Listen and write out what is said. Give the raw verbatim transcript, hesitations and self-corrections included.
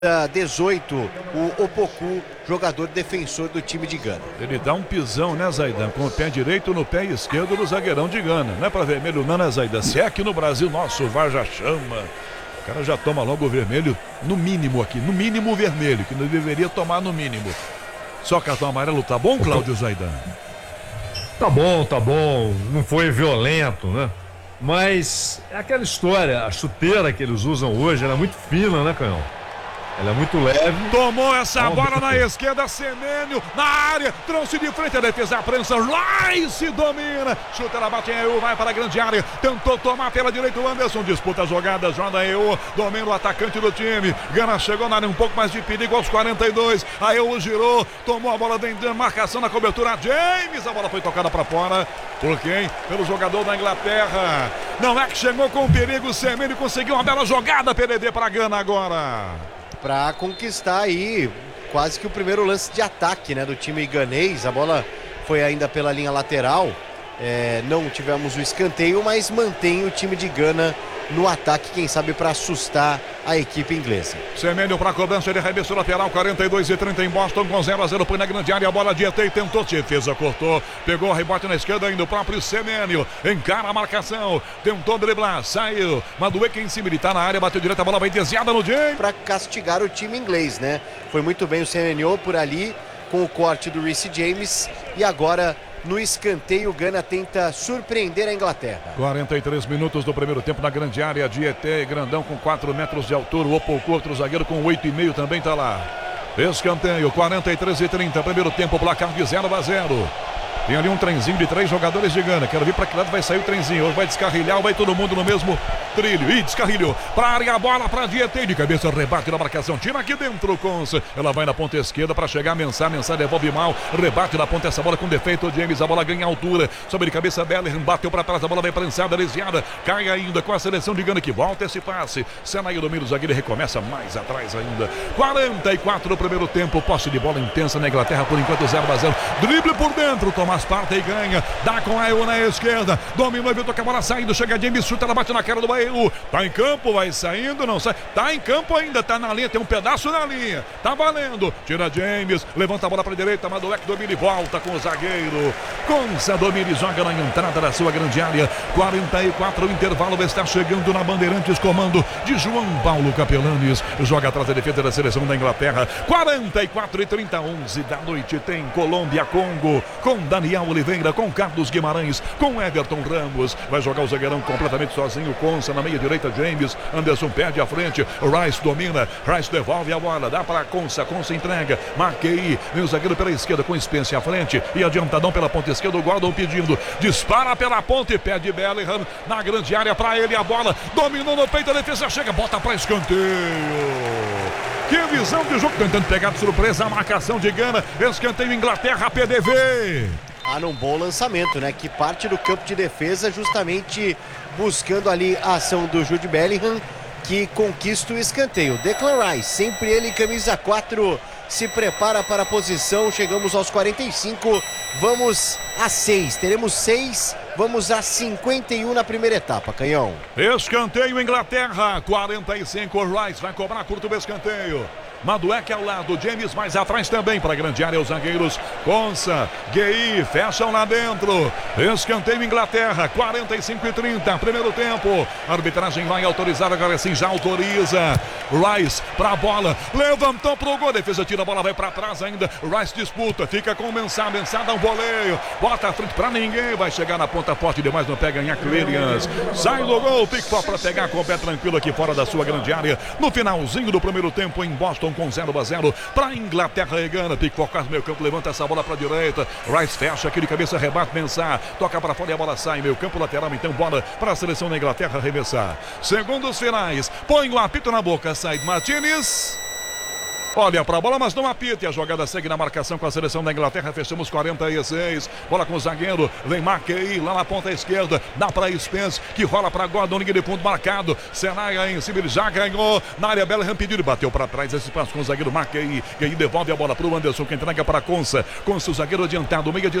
dezoito, o Opoku, jogador defensor do time de Gana. Ele dá um pisão, né, Zaidan? Com o pé direito no pé esquerdo do zagueirão de Gana. Não é pra vermelho não, né, Zaidan? Se é aqui no Brasil, nosso V A R já chama. O cara já toma logo o vermelho, no mínimo aqui, no mínimo o vermelho, que não deveria tomar no mínimo. Só cartão amarelo, tá bom, Cláudio Zaidan? Tá bom, tá bom, não foi violento, né? Mas é aquela história, a chuteira que eles usam hoje, ela é muito fina, né, Canhão? Ela é muito leve. Tomou essa bola na esquerda, Semênio na área, trouxe de frente a defesa, a prensa, Rice domina, chuta, ela bate em E U, vai para a grande área, tentou tomar pela direita o Anderson, disputa a jogada, joga E U, domina o atacante do time, Gana chegou na área, um pouco mais de perigo aos quarenta e dois, a E U girou, tomou a bola dentro da marcação na cobertura, James, a bola foi tocada para fora, por quem? Pelo jogador da Inglaterra, não é que chegou com perigo, Semênio conseguiu uma bela jogada, P D D para Gana agora. Para conquistar aí quase que o primeiro lance de ataque, né, do time ganês. A bola foi ainda pela linha lateral, é, não tivemos o escanteio, mas mantém o time de Gana no ataque, quem sabe para assustar a equipe inglesa. Semênio para cobrança, ele arremessou lateral, quarenta e dois e trinta em Boston, com zero a zero, põe na grande área, a bola de E T, tentou, defesa, cortou, pegou o rebote na esquerda ainda, o próprio Semênio, encara a marcação, tentou driblar, saiu, Madueke em cima, ele tá na área, bateu direto, a bola vai desviada no James. Para castigar o time inglês, né? Foi muito bem o Semênio por ali, com o corte do Reece James, e agora no escanteio, Gana tenta surpreender a Inglaterra. quarenta e três minutos do primeiro tempo na grande área de E T, grandão com quatro metros de altura, o Opoku, outro zagueiro com oito e meio também tá lá. Escanteio, quarenta e três e trinta, primeiro tempo, placar de zero a zero. Tem ali um trenzinho de três jogadores de Gana. Quero ver para que lado vai sair o trenzinho. Ou vai descarrilhar ou vai todo mundo no mesmo trilho. Ih, descarrilhou. Para área, a bola para Diete. De cabeça, rebate na marcação. Tira aqui dentro, Consa. Ela vai na ponta esquerda para chegar a Mensah. Mensah devolve mal. Rebate na ponta essa bola com defeito. James, a bola ganha altura. Sobre de cabeça, Bellingham. Bateu para trás. A bola vai prensada, desviada. Cai ainda com a seleção de Gana que volta esse passe. Senaí domina o zagueiro e recomeça mais atrás ainda. quarenta e quatro no primeiro tempo. Posse de bola intensa na Inglaterra por enquanto zero a zero. Drible por dentro. Toma Mas parte e ganha, dá com a E U na esquerda, dominou, viu, toca a bola saindo, chega James, chuta, ela bate na cara do E U, tá em campo, vai saindo, não sai, tá em campo ainda, tá na linha, tem um pedaço na linha, tá valendo, tira James, levanta a bola pra direita, Madueke domina e volta com o zagueiro, Consa domina e joga na entrada da sua grande área, quarenta e quatro, o intervalo está chegando na Bandeirantes, comando de João Paulo Capelanes, joga atrás da defesa da seleção da Inglaterra, quarenta e quatro e trinta, onze da noite, tem Colômbia, Congo, com Daniel Oliveira, com Carlos Guimarães, com Everton Ramos, vai jogar o zagueirão completamente sozinho, Consa na meia direita, James, Anderson perde a frente, Rice domina, Rice devolve a bola, dá para Consa, Consa entrega, Marquei, vem o zagueiro pela esquerda com Spence à frente e adiantadão pela ponta esquerda, o Gordon pedindo, dispara pela ponta e pede Bellingham na grande área para ele, a bola dominou no peito, a defesa chega, bota para escanteio. Que visão de jogo, tentando pegar de surpresa a marcação de Gana, escanteio Inglaterra, P D V. Ah, num bom lançamento, né? Que parte do campo de defesa justamente buscando ali a ação do Jude Bellingham, que conquista o escanteio. Declan Rice, sempre ele, camisa quatro, se prepara para a posição. Chegamos aos quarenta e cinco, vamos a seis, teremos seis, vamos a cinquenta e um na primeira etapa, Canhão. Escanteio Inglaterra, quarenta e cinco, Rice vai cobrar curto o escanteio. Madueke ao lado, James mais atrás também para a grande área, os zagueiros Consa, Gueye, fecham lá dentro, escanteio Inglaterra, quarenta e cinco e trinta, primeiro tempo, a arbitragem vai autorizar, agora sim já autoriza, Rice para a bola, levantou pro gol, defesa tira a bola, vai para trás ainda, Rice disputa, fica com o Mensah, Mensah dá um voleio, bota a frente para ninguém, vai chegar na ponta forte demais, não pega ganhar Clearance, sai do gol, Pickford para pegar com o pé tranquilo aqui fora da sua grande área, no finalzinho do primeiro tempo em Boston, com zero a zero para Inglaterra e Gana. Pickford quase meio campo, levanta essa bola para a direita, Rice fecha aqui de cabeça, rebate, Mensah, toca para fora e a bola sai, meio campo lateral, então bola para a seleção da Inglaterra arremessar. Segundos finais, põe o apito na boca, Said Martinez. Olha para a bola, mas não apita. E a jogada segue na marcação com a seleção da Inglaterra. Fechamos quarenta e seis. Bola com o zagueiro. Vem Marquei lá na ponta esquerda. Dá para Spence, que rola para Gordon. Linha de fundo marcado. Senaí em cima, ele já ganhou. Na área, Bellingham pedido. Bateu para trás esse passo com o zagueiro Marquei. E aí devolve a bola para o Anderson, que entrega para Consa. Consa, o zagueiro adiantado. Meia de